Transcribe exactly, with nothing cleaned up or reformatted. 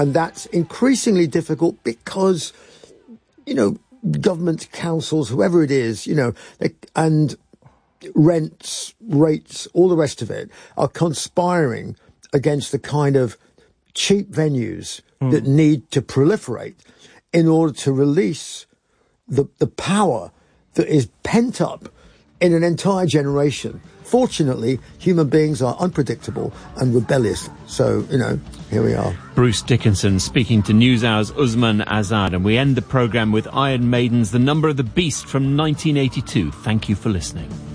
And that's increasingly difficult because, you know, government, councils, whoever it is, you know, they, and rents, rates, all the rest of it are conspiring against the kind of cheap venues mm. that need to proliferate in order to release the, the power that is pent up in an entire generation. Fortunately, human beings are unpredictable and rebellious. So, you know, here we are. Bruce Dickinson speaking to NewsHour's Usman Azad. And we end the programme with Iron Maiden's The Number of the Beast from nineteen eighty-two. Thank you for listening.